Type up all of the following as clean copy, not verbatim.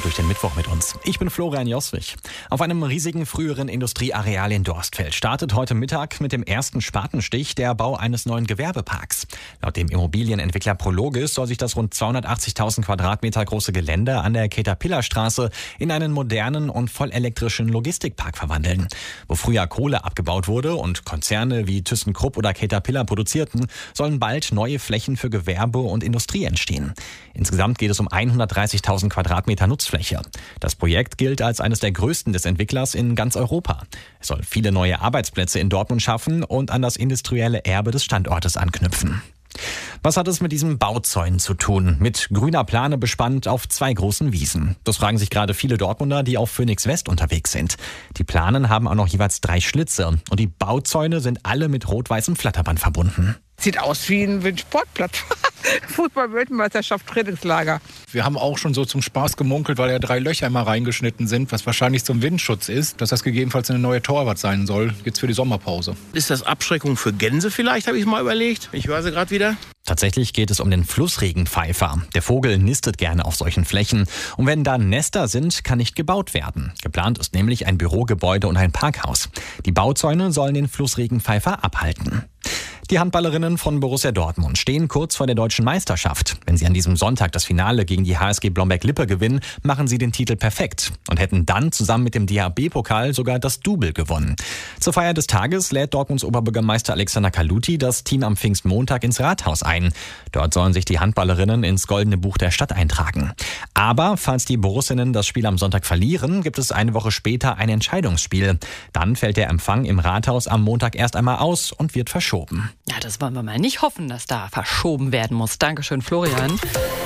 durch den Mittwoch mit uns. Ich bin Florian Joswig. Auf einem riesigen früheren Industrieareal in Dorstfeld startet heute Mittag mit dem ersten Spatenstich der Bau eines neuen Gewerbeparks. Laut dem Immobilienentwickler Prologis soll sich das rund 280.000 Quadratmeter große Gelände an der Caterpillar-Straße in einen modernen und vollelektrischen Logistikpark verwandeln. Wo früher Kohle abgebaut wurde und Konzerne wie ThyssenKrupp oder Caterpillar produzierten, sollen bald neue Flächen für Gewerbe und Industrie entstehen. Insgesamt geht es um 130.000 Quadratmeter Nutzfläche. Das Projekt gilt als eines der größten des Entwicklers in ganz Europa. Es soll viele neue Arbeitsplätze in Dortmund schaffen und an das industrielle Erbe des Standortes anknüpfen. Was hat es mit diesem Bauzäunen zu tun? Mit grüner Plane bespannt auf 2 großen Wiesen. Das fragen sich gerade viele Dortmunder, die auf Phoenix West unterwegs sind. Die Planen haben auch noch jeweils 3 Schlitze und die Bauzäune sind alle mit rot-weißem Flatterband verbunden. Sieht aus wie ein Sportplatz. Fußball-Weltmeisterschaft Trainingslager. Wir haben auch schon so zum Spaß gemunkelt, weil ja 3 Löcher immer reingeschnitten sind, was wahrscheinlich zum Windschutz ist, dass das gegebenenfalls eine neue Torwart sein soll, jetzt für die Sommerpause. Ist das Abschreckung für Gänse vielleicht, habe ich mal überlegt. Ich höre sie gerade wieder. Tatsächlich geht es um den Flussregenpfeifer. Der Vogel nistet gerne auf solchen Flächen. Und wenn da Nester sind, kann nicht gebaut werden. Geplant ist nämlich ein Bürogebäude und ein Parkhaus. Die Bauzäune sollen den Flussregenpfeifer abhalten. Die Handballerinnen von Borussia Dortmund stehen kurz vor der deutschen Meisterschaft. Wenn sie an diesem Sonntag das Finale gegen die HSG Blomberg-Lippe gewinnen, machen sie den Titel perfekt und hätten dann zusammen mit dem DHB-Pokal sogar das Double gewonnen. Zur Feier des Tages lädt Dortmunds Oberbürgermeister Alexander Kaluti das Team am Pfingstmontag ins Rathaus ein. Dort sollen sich die Handballerinnen ins Goldene Buch der Stadt eintragen. Aber falls die Borussinnen das Spiel am Sonntag verlieren, gibt es eine Woche später ein Entscheidungsspiel. Dann fällt der Empfang im Rathaus am Montag erst einmal aus und wird verschoben. Ja, das wollen wir mal nicht hoffen, dass da verschoben werden muss. Dankeschön, Florian.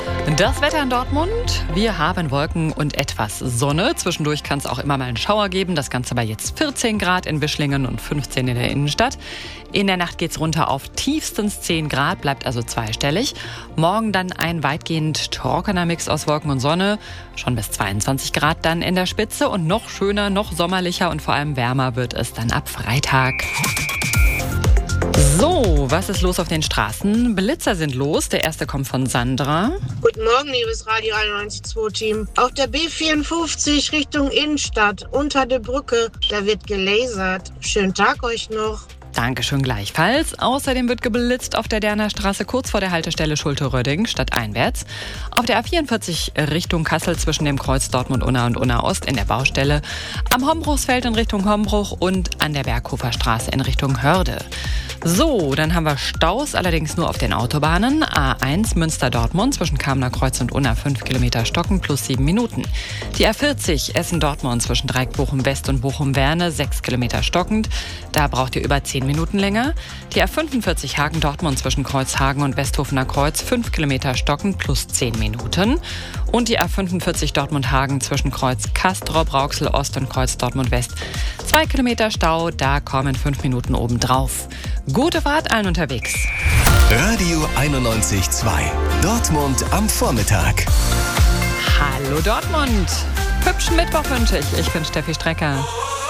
Das Wetter in Dortmund. Wir haben Wolken und etwas Sonne. Zwischendurch kann es auch immer mal einen Schauer geben. Das Ganze bei jetzt 14 Grad in Wischlingen und 15 in der Innenstadt. In der Nacht geht's runter auf tiefstens 10 Grad, bleibt also zweistellig. Morgen dann ein weitgehend trockener Mix aus Wolken und Sonne. Schon bis 22 Grad dann in der Spitze. Und noch schöner, noch sommerlicher und vor allem wärmer wird es dann ab Freitag. So, was ist los auf den Straßen? Blitzer sind los. Der erste kommt von Sandra. Guten Morgen, liebes Radio 91.2-Team. Auf der B54 Richtung Innenstadt, unter der Brücke, da wird gelasert. Schönen Tag euch noch. Dankeschön gleichfalls. Außerdem wird geblitzt auf der Derner Straße kurz vor der Haltestelle Schulte-Röding stadteinwärts. Auf der A44 Richtung Kassel zwischen dem Kreuz Dortmund-Unna und Unna-Ost in der Baustelle. Am Hombruchsfeld in Richtung Hombruch und an der Berghofer Straße in Richtung Hörde. So, dann haben wir Staus, allerdings nur auf den Autobahnen. A1 Münster-Dortmund zwischen Kamener Kreuz und Unna 5 Kilometer stocken plus 7 Minuten. Die A40 Essen-Dortmund zwischen Dreieck Bochum-West und Bochum-Werne 6 Kilometer stockend. Da braucht ihr über 10 Minuten länger. Die A45 Hagen-Dortmund zwischen Kreuzhagen und Westhofener Kreuz 5 Kilometer stockend plus 10 Minuten. Und die A45 Dortmund-Hagen zwischen Kreuz Castrop, Rauxel Ost und Kreuz Dortmund West 2 Kilometer Stau, da kommen 5 Minuten obendrauf. Gute Fahrt allen unterwegs. Radio 91.2. Dortmund am Vormittag. Hallo Dortmund. Hübschen Mittwoch wünsche ich. Ich bin Steffi Strecker.